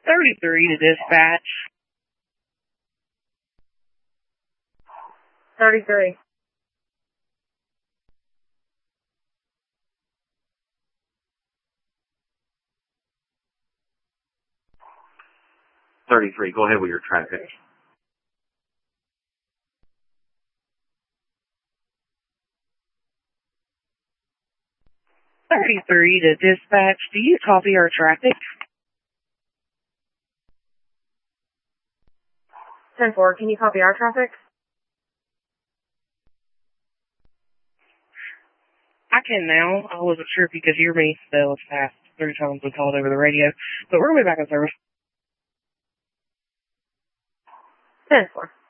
33 to dispatch. 33. Go ahead with your traffic. $33 to dispatch. Do you copy our traffic? 10-4, can you copy our traffic? I can now. I wasn't sure if you could hear me. That was past 3 times we called over the radio. But we're going to be back in service. 10-4.